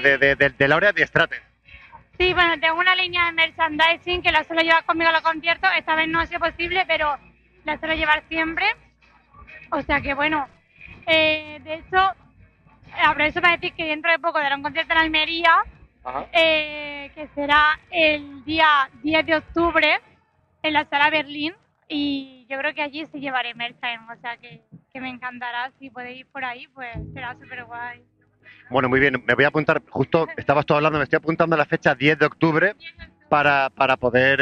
de Laura Diestrate. Sí, bueno, tengo una línea de merchandising que la suelo llevar conmigo a los conciertos. Esta vez no ha sido posible, pero la suelo llevar siempre. O sea que bueno, de hecho, aprovecho para decir que dentro de poco dará un concierto en Almería, que será el día 10 de octubre en la Sala Berlín, y yo creo que allí sí llevaré merchandising, o sea que me encantará. Si podéis ir por ahí, pues será súper guay. Bueno, muy bien, me voy a apuntar, justo estabas tú hablando, me estoy apuntando a la fecha 10 de octubre para poder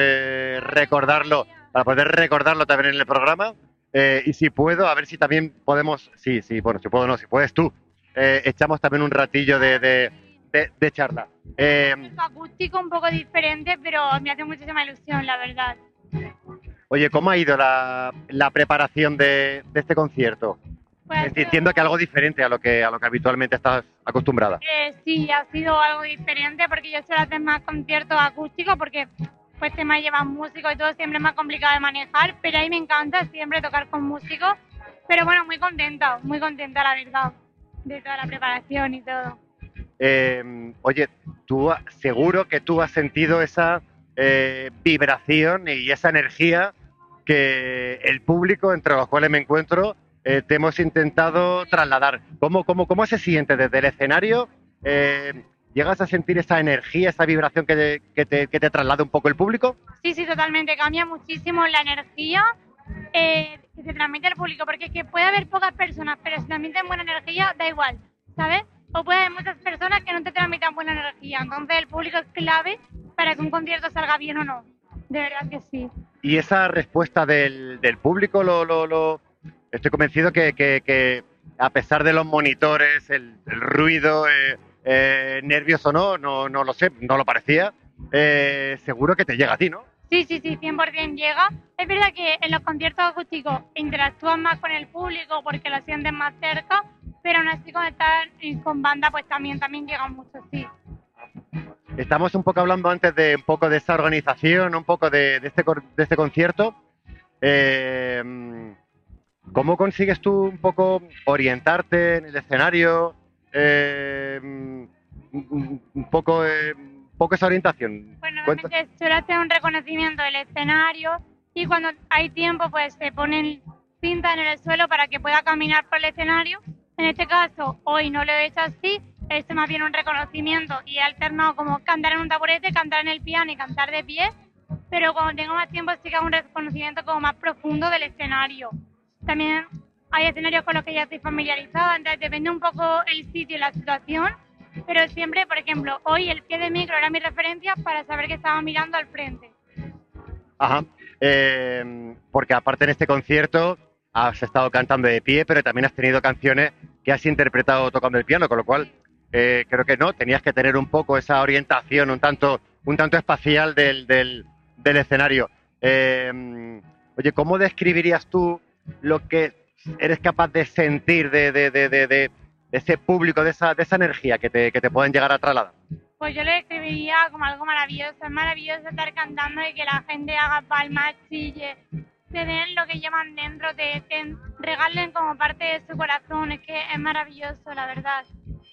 para poder recordarlo también en el programa. Y si puedo, a ver si también podemos, bueno, si puedo no, si puedes tú, echamos también un ratillo de charla. Acústico un poco diferente, pero me hace muchísima ilusión, la verdad. Oye, ¿cómo ha ido la preparación de este concierto? Pues Entiendo que algo diferente a lo que habitualmente estás acostumbrada. Sí, ha sido algo diferente porque yo suelo hacer más conciertos acústicos porque pues tema llevan músicos y todo, siempre es más complicado de manejar, pero a mí me encanta siempre tocar con músicos. Pero bueno, muy contenta la verdad, de toda la preparación y todo. Oye, seguro que tú has sentido esa vibración y esa energía que el público, entre los cuales me encuentro, te hemos intentado trasladar. ¿Cómo se siente desde el escenario? ¿Llegas a sentir esa energía, esa vibración que te traslada un poco el público? Sí, totalmente. Cambia muchísimo la energía que te transmite el público, porque es que puede haber pocas personas, pero si transmiten buena energía, da igual, ¿sabes? O puede haber muchas personas que no te transmitan buena energía. Entonces el público es clave para que un concierto salga bien o no. De verdad que sí. Y esa respuesta del público, estoy convencido que a pesar de los monitores, el ruido, nervios o no lo sé, no lo parecía, seguro que te llega a ti, ¿no? Sí, 100% llega. Es verdad que en los conciertos acústicos interactúan más con el público porque lo sienten más cerca, pero aún así cuando están con banda pues también llega mucho, sí. Estamos un poco hablando antes de un poco de esa organización, un poco de este concierto. ¿Cómo consigues tú un poco orientarte en el escenario? Un poco esa orientación. Pues normalmente suele hacer un reconocimiento del escenario y cuando hay tiempo pues se ponen cintas en el suelo para que pueda caminar por el escenario. En este caso, hoy no lo he hecho así, he hecho más bien un reconocimiento y he alternado como cantar en un taburete, cantar en el piano y cantar de pie, pero cuando tengo más tiempo sí que hago un reconocimiento como más profundo del escenario. También hay escenarios con los que ya estoy familiarizada, entonces depende un poco el sitio y la situación, pero siempre, por ejemplo, hoy el pie de micro era mi referencia para saber que estaba mirando al frente. Ajá, porque aparte en este concierto has estado cantando de pie, pero también has tenido canciones que has interpretado tocando el piano, con lo cual creo que no, tenías que tener un poco esa orientación un tanto espacial del escenario. Oye, ¿cómo describirías tú lo que eres capaz de sentir de ese público, de esa energía que te pueden llegar a trasladar? Pues yo le describiría como algo maravilloso. Es maravilloso estar cantando y que la gente haga palmas, chille, te den lo que llevan dentro, te regalen como parte de su corazón. Es que es maravilloso, la verdad.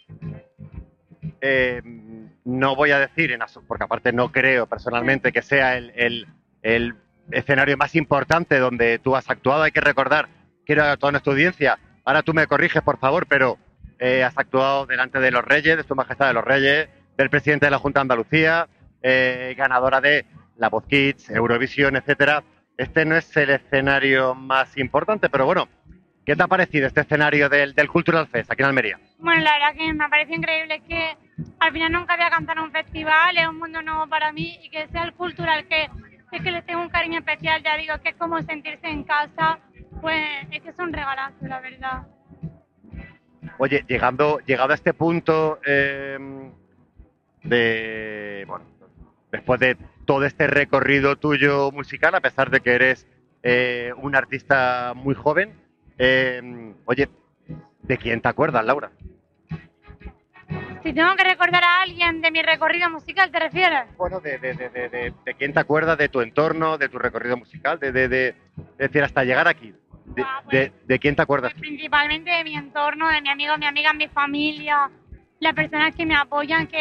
No voy a decir, porque aparte no creo personalmente que sea el escenario más importante donde tú has actuado. Hay que recordar, quiero a toda nuestra audiencia, ahora tú me corriges por favor, pero has actuado delante de los Reyes, de Su Majestad de los Reyes, del presidente de la Junta de Andalucía, ganadora de La Voz Kids, Eurovisión, etcétera. Este no es el escenario más importante, pero bueno, ¿qué te ha parecido este escenario del Cultural Fest aquí en Almería? Bueno, la verdad que me parece increíble, es que al final nunca había cantado en un festival, es un mundo nuevo para mí y que sea el Cultural, que es que les tengo un cariño especial, ya digo, que es como sentirse en casa, pues es que es un regalazo, la verdad. Oye, llegado a este punto bueno, después de todo este recorrido tuyo musical, a pesar de que eres un artista muy joven, oye, ¿de quién te acuerdas, Laura? Si tengo que recordar a alguien de mi recorrido musical, ¿te refieres? Bueno, de quién te acuerdas, de tu entorno, de tu recorrido musical, de decir, hasta llegar aquí. ¿De quién te acuerdas? Pues principalmente de mi entorno, de mi amigo, mi amiga, mi familia, las personas que me apoyan, que